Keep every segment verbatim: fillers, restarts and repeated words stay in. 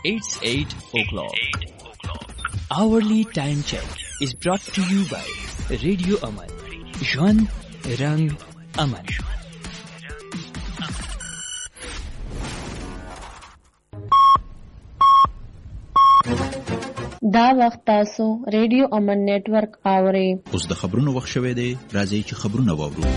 It's eight o'clock. Hourly time check is brought to you by Radio Aman. Jwan Rang Aman. دا وخت تاسو ریډیو امن نیټورک اورئ. اوس د خبرونو وخت شوی دی. راځئ چې خبرونه واورو.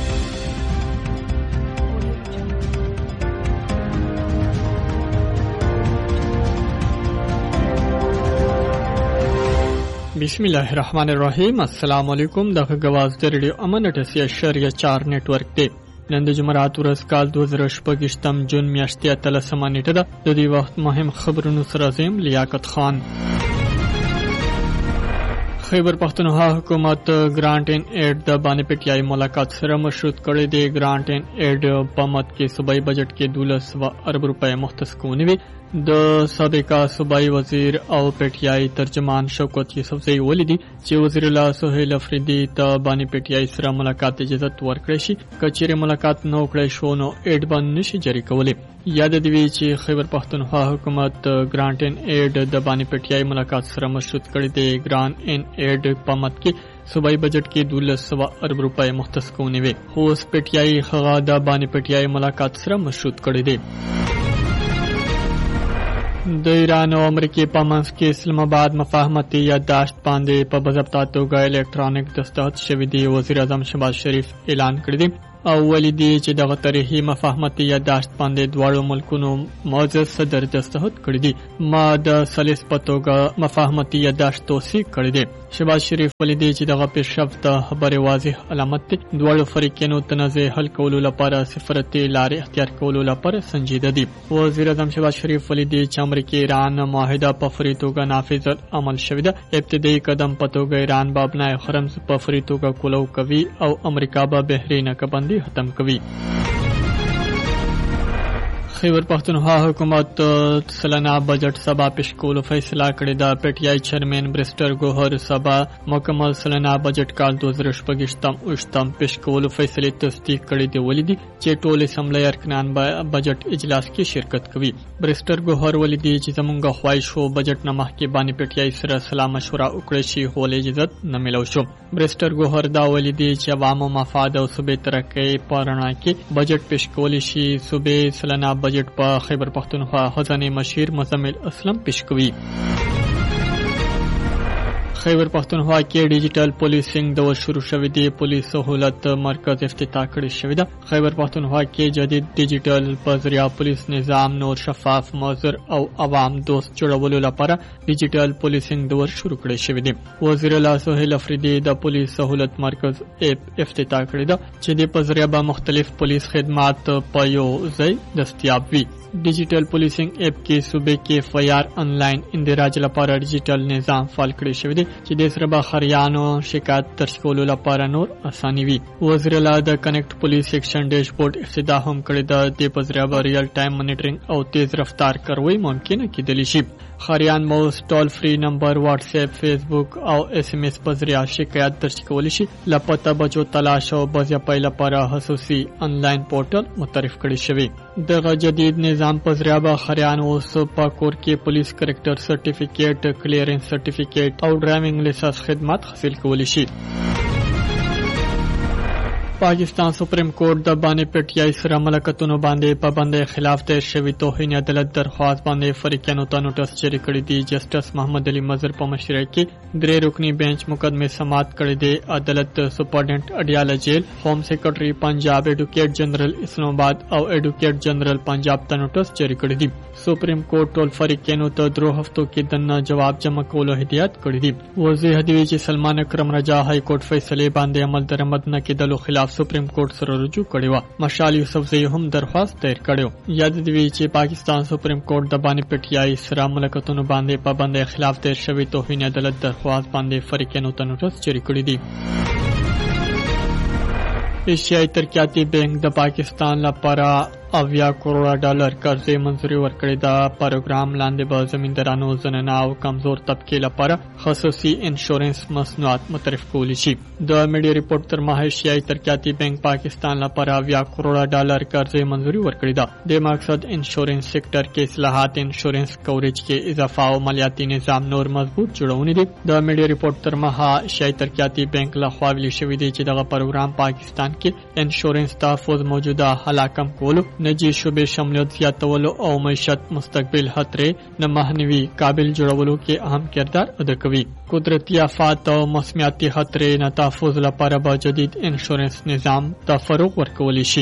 بسم الله الرحمن الرحیم. السلام علیکم. دغه غواز د ریډیو امن اټسیا شریعه چار نیټورک دی. نن د جمعرات ورځ کال دوه زره شپږم جون میاشتې اتلسمه نیټه ده. د دې وخت مهم خبرونو سره زم لیاقت خان. خیبر پختونخوا حکومت گرانٹ ان ایڈ د بانی پټیای ملاقات سره مشروط کړی دی. گرانٹ ان ایڈ په مت کې صوبایي بجټ کې دولس و ارب روپے مختص کونی وي. د سابقہ صوبائی وزیر او پټیای ترجمان شوکت یوسفزئی ولیدي چې وزیر الله سهیل افریدي ته بانی پټیای سره ملاقات اجازه ورکړي شي. کچېره ملاقات نو کړی شو نو ایډ باندې نشي جاری کولی. یاد دی چې خیبر پختونخوا حکومت گرانٹ ان ایڈ د بانی پټیای ملاقات سره مشروط کړی دی. گرانٹ ان ایڈ په مت کې صوبائی بجٹ کې دولس سوه ارب روپے مختص کونی وي. خو اوس پټیای هغه د بانی پټیای ملاقات سره مشروط کړی دی. د ایران او امریکای په منځ کې اسلام آباد مفاهمتي یادداشت باندې په باضابطه توګه الکترونیک دستخط شوی دی. وزیر اعظم شهباز شریف اعلان کړی دی او ویلي دی چې دغه تاریخي مفاهمتي یادداشت باندې دواړو ملکونو معزز صدر دستخط کړی دی. ما د ثالث په توګه مفاهمتي یادداشت توثیق کړی دی. شهباز شریف ویلي دی چې دغه پیشرفت د خبرې واضح علامت دی. دواړو فریقونو تنازع حل کولو لپاره سفارتي لارې اختیار کولو لپاره سنجیده دي. وزیر اعظم شهباز شریف ویلي دی چې امریکا ایران معاهده په فوري توګه نافذ عمل شوې ده. ابتدایي قدم په توګه ایران به ابنای خرم په فوري توګه کولو کوي او امریکا به بحرین کبند ختم کوي. خیبر پختونخوا حکومت سلنه بجٹ سبا پیش کولو فیصله کړې ده. پټیای چیرمن برسټر ګوهر سبا مکمل سلنه بجٹ کال دوه زره شپږم اوشتم پیش کولو فیصله تصدیق کړې دی. ولیدي چې ټول اسمبلی ارکان به بجٹ اجلاس کې شرکت کوي. برسټر ګوهر ولیدي چې زمونږ خواهش شو بجٹ نه مخکې باندې پټیای سره سلام مشوره وکړي شي خو اجازه نه ملو شو. برسټر ګوهر دا ولیدي چې عوامو مفاد او صوبې ترقۍ پرنا کې بجٹ پیش کول شي. صوبې سلنه بجٹ په خیبر پختونخوا خزانه مشیر مزمل اسلم پیش کوي. خیبر پختونخوا کې ډیجیټل پولیسینګ د شروع شوی دی. پولیس سہولت مرکز افتتاح کړی شوی دی. خیبر پختونخوا کې جدید ډیجیټل په ذریعہ پولیس نظام نور شفاف موثر او عوام دوست جوړولو لپاره ډیجیټل پولیسینګ د شروع کړی شوی دی. وزیر الله سهیل افریدي د پولیس سہولت مرکز اپ افتتاح کړی دی چې د په ذریعہ به مختلف پولیس خدمات په یو ځای دستیاب وي. ډیجیټل پولیسینګ اپ کې صوبې کې اف آی آر انلاین اندراج لپاره ډیجیټل نظام فعال کړی شوی دی چې د سره به خریانو شکایت درج کولو لپاره نور اساني وي. وزیر الله د کنیکټ پولیس سیکشن ډیشبورډ افتتاح هم کړی دی. د په ذریعہ به ریل ټایم مانیټرینګ او تیز رفتار کاروي ممکنه کېدلی شي. خریان مو ټول فری نمبر واتس اپ فیسبوک او ایس ایم ایس په ذریعہ شکایت درج کولی شي. لپاره بچو تلاش او بځیا پای لپاره خصوصي انلاین پورټل متعارف کړی شوی. دغه جدید نظام په ذریعہ به خریان اوس په کور کې پولیس کریکټر سرټیفیکیټ کلیرنس سرټیفیکیټ او ډرایوینګ لایسنس خدمات حاصل کولی شي. پاکستان سپریم کورٹ د بانی پټیای سره ملکتونو باندې پابندۍ خلاف تیر شوی توهین عدالت درخواست باندې فریقانو ته نوټس جاری کړی دی. جسټس محمد علي مظهر په مشرۍ کې درې رکنی بینچ مقدمه سماعت کړی دی. عدالت سپرډنټ اډیاله جیل ہوم سیکرټري پنجاب ایډوکیټ جنرال اسلام آباد او ایډوکیټ جنرال پنجاب ته نوټس جاری کړی دی. سپریم کورٹ ټول فریقانو ته درو هفتو کې دنه جواب جمع کولو هدایت کړی دی. واضح دی چې سلمان اکرم رضا های کورٹ فیصله باندې عمل درآمد نه کېدلو خلاف سپریم کورٹ سره رجوع کړی و. مشال یوسفزئی هم درخواست دایر کړو. یاد دی چې پاکستان سپریم کورٹ د بانی پټیای سره ملکتونو باندې پابندۍ خلاف تیر شوی توهین عدالت درخواست باندې فریقانو ته نوټس جاری کړی دی. ایشیائی ترقیاتی بینک د پاکستان لپاره اویا کروڑه ډالر قرضې منځوري ورکړې ده. پروګرام لاندې به زمیندارانو، زنانه او کمزور طبقې لپاره خصوصي انشورنس مصنوعات متعارف کولی شي. د میډیا ریپورت تر مهال ایشیايي ترقیاتي بانک پاکستان لپاره اویا کروڑه ډالر قرضې منځوري ورکړې ده. د مقصد انشورنس سېکټر کې اصلاحات، انشورنس کوریج کې اضافه او مالیاتي نظام نور مضبوط جوړونې دي. د میډیا ریپورت تر مهال ایشیايي ترقیاتي بانک لخوا ویل شوی دی چې دغه پروګرام پاکستان کې انشورنس تحفظ موجوده حلاکم کولو، نجی شعبې شمولیت زیاتولو او معیشت مستقبل خطرې نه مخنیوي قابل جوړولو کې اهم کردار ادا کوي. قدرتي آفات او موسمیاتي خطرې نه تحفظ لپاره به جدید انشورنس نظام ته فروغ ورکولی شي.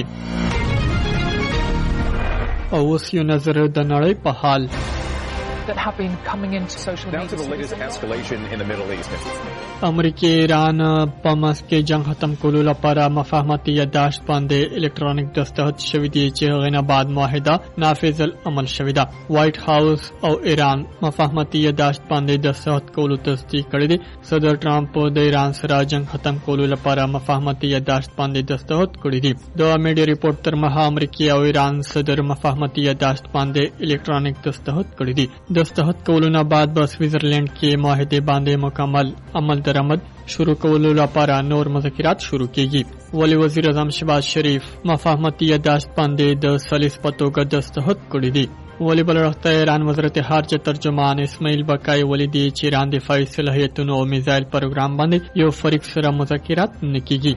او اوس یو نظر د نړۍ په حال. that have been coming into social media. Down to the latest escalation in the Middle East. امریکا ایران په مس کې جنگ ختم کولو لپاره مفاهمتي یادداشت باندې الکترونیک دستخط شوی دی چې غنا بعد معاهده نافذ العمل شوی ده. وایټ هاوس او ایران مفاهمتي یادداشت باندې دستخط کولو تصدیق کړی دی. صدر ټرمپ د ایران سره جنگ ختم کولو لپاره مفاهمتي یادداشت باندې دستخط کړی دی. د میډیا ریپورت تر مها امریکا او ایران صدر مفاهمتي یادداشت باندې الکترونیک دستخط کړی دی. دستخط کولو نه بعد به سویټزرلند کې معاهده باندې مکمل عمل درآمد شروع کولو لپاره نور مذاکرات شروع کیږي. ولی وزیر اعظم شهباز شریف مفاهمتي یادداشت باندې د سلیس په توګه دستخط کړی دی. ولی بلرخته ایران وزارت خارجه ترجمان اسماعیل بقای ولیدي چې ایران دفاعي صلاحیتونو او میزایل پروګرام باندې یو فریق سره مذاکرات نکېږي.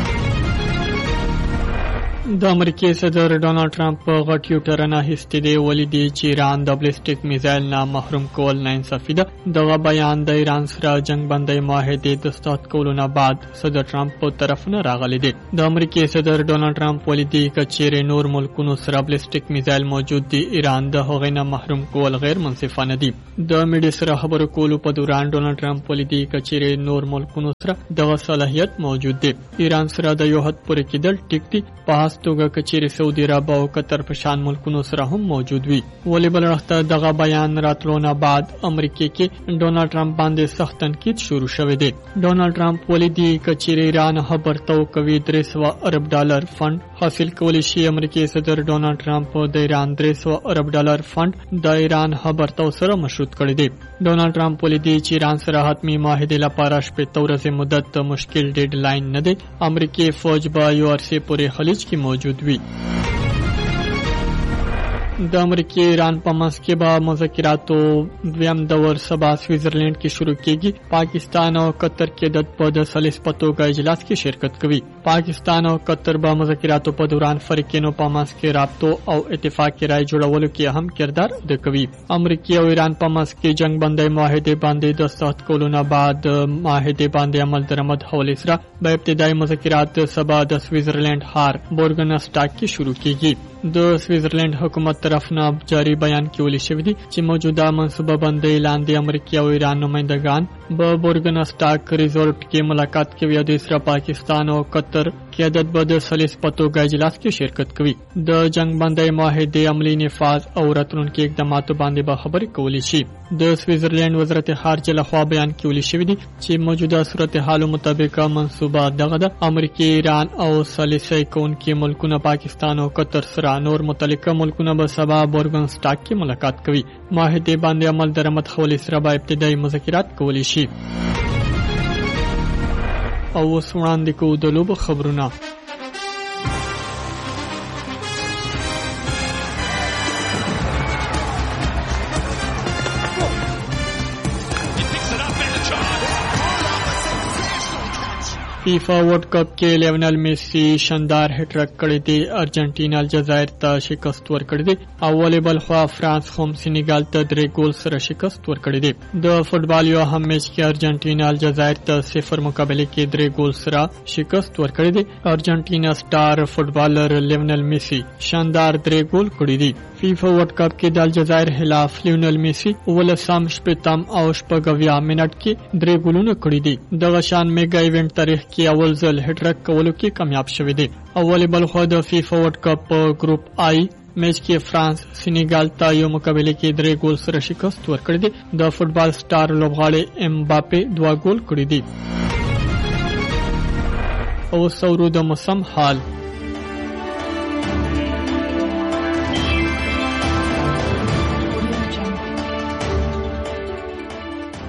د امریکای صدر ډونالد ټرمپ په غټ یو ټرنه هستې دی ولیدي چې ایران د بلیسټیک میزایل نه محروم کول ناانصافي ده. دغه بیان د ایران سره جنگ بندۍ معاهدې دستخط کولو نه بعد صدر ټرمپ په طرف نه راغلی دی. د امریکای صدر ډونالد ټرمپ ولیدي که چیرې نور ملکونو سره بلیسټیک میزایل موجود دي، ایران د هغې نه محروم کول غیر منصفانه دي. د میډیا سره خبرو کولو په دوران ډونالد ټرمپ ولیدي که چیرې نور ملکونو سره دغه صلاحیت موجود دی، ایران سره د یو حد پورې کېدل ټیک دي، په توګه کچېرې سعودي عرب او قطر په شان ملکونو سره هم موجود وي. ولی بلرخته دغه بیان راتلو نه بعد امریکا کې ډونالد ټرمپ باندې سخت تنقید شروع شوی دی. ډونالد ټرمپ ولیدي کچېرې ایران خبرتو کوي درې سوه ارب ډالر فند حاصل کولی شي. امریکای صدر ډونالد ټرمپ د ایران درې سوه ارب ډالر فند د ایران خبرتو سره مشروط کړی دی. ډونالد ټرمپ ولیدي چې ایران سره حتمی معاهده لپاره شپږ ورځې مدت مشکل ډیډ لاین نه دی. امریکای فوج به یو عرصې پورې خلیج کې موجود وي. د امریکای ایران په منځ کې به مذاکراتو دویم دور سبا سویټزرلند کې شروع کیږي. پاکستان او قطر کې د په د سلیس په توګه اجلاس کې شرکت کوي. پاکستان او قطر به مذاکراتو په دوران فریقینو په منځ کې رابطو او اتفاقي رای جوړولو کې اهم کردار ادا کوي. امریکا او ایران په منځ کې جنگ بندۍ معاهده باندې دستخط کولو نه بعد معاهده باندې عمل درآمد حواله سره به ابتدایي مذاکرات سبا د سویټزرلند ښار بورګنسټاګ کې شروع کیږي. د سویټزرلند حکومت طرف نه جاری بیان کې ویل شوی دی چې موجوده منصوبه بندۍ لاندې امریکا او ایران نمائندگان به بورګنسټاګ ریزورټ کې ملاقات کوي او د سره پاکستان او قطر قیادت به د سلیس په توګه اجلاس کې شرکت کوي. د جنگ بندۍ معاهدې عملي نفاذ او راتلونکي اقداماتو باندې به خبرې کولی شي. د سویټزرلند وزارت خارجه لخوا بیان کې ویل شوی دی چې موجوده صورتحال مطابق منصوبه دغه د امریکا، ایران او سلیسي کوونکي ملکونه پاکستان او قطر سره نور متعلقه ملکونه به سبا بورګنسټاګ کې ملاقات کوي. معاهده باندې عمل درآمد حواله سره به ابتدایي مذاکرات کولی شي. او اوس وړاندې کوو د لوبو خبرونه. فیفا ورلد کپ کې لیونل میسی شاندار هټریک کړی دی. ارجنټینا الجزایر ته شکست ورکړی دی. اولې بل خوا فرانس هم سینیګال ته درې ګول سره شکست ورکړی دی. د فوټبال یو هم میچ کې ارجنټینا الجزایر ته صفر مقابله کې درې ګول سره شکست ورکړی دی. ارجنټینا سٹار فوټبالر لیونل میسی شاندار درې ګول کړی دی. فیفا ورلد کپ کې د الجزایر خلاف لیونل میسی ولسم شپږم او شپږویا منټ کې درې ګولونه کړی دي. دغه شان میګا ایونت تاریخ کې اول ځل هټریک کولو کې کامیاب شوی دی. اول بل خو د فیفا ورلد کپ ګروپ آی میچ کې فرانس سینیګال ته یو مقابله کې درې ګول سره شکست ورکړی دی. د فوټبال سٹار لوبغاړي امباپه دوه ګول کړی دي. او سورو د موسم حال.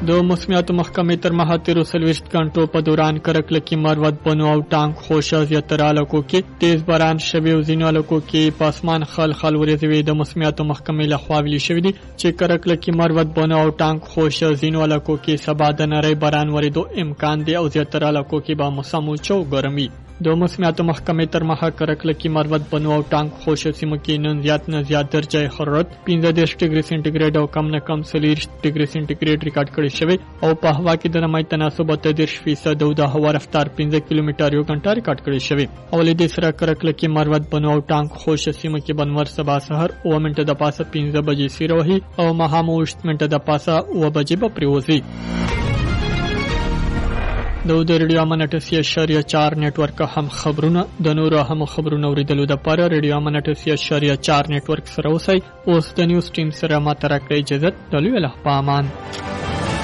د موسمیاتو محکمې تر مهال تیرو څلوېښت غنټو په دوران کرکلکي مروت بنو او ټانک خوشه زیاتره علاقو کې تیز باران شوی او ځینو علاقو کې په اسمان خل خل ورېځې وې. د موسمیاتو محکمې لخوا ویلي شوي دي چې کرکلکي مروت بنو او ټانک خوشه ځینو علاقو کې سبا د نری باران ورېدو امکان دی او زیاتره علاقو کې به موسم اوچ او ګرم وي. د موسمیاتو محکمې تر مهال کرکلکي مروت بنو او ټانک خوشه سیمو کې نن زیات نه زیات درجه حرارت پنځه دېرش ډګري سینټیګریډ او کم نه کم څلېرویشت ډګري سینټیګریډ ریکارډ کړی شوی او په هوا کې د نمی تناسب اته دېرش فیصد او د هوا رفتار پنځه کیلومتر یو غنټه ریکارډ کړی شوی. او له دې سره کرکلکي مروت بنو او ټانک خوشه سیمو کې بنور سبا سحر اوه منټه د پاسه پنځه بجې سیره وهي او ماښام اووه منټه د پاسه اوه بجې به پریوځي. د ریډیو امن اټسي اشاریه چار نیټورک هم خبرونه د نورو هم خبرونه اوریدلو لپاره ریډیو امن اټسي اشاریه چار نیټورک سره اوسئ. اوس د نیوز ټیم سره ماته راکړئ اجازه. د لوی الله په امان.